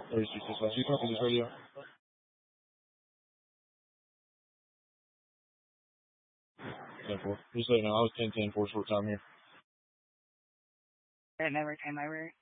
3661. You talking this radio? Ten four. Just so you know, I was 10-10 for a short time here. That never came over.